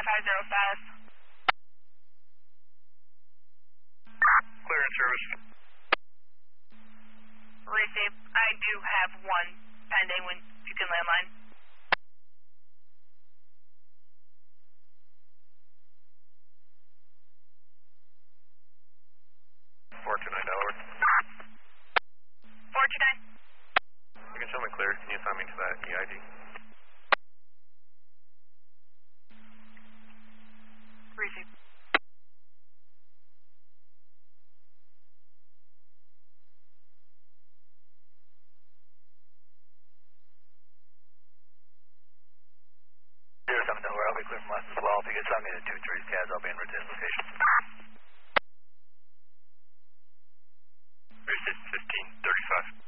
505. Clear in service. Receive. I do have one pending when you can landline. 429 Delaware. 429. You can show me clear. Can you assign me to that EID? Receive. Delaware, I'll be clear from us as well. If you can assign me to 2-3 CAS, I'll be en route to this location. Receive 1535.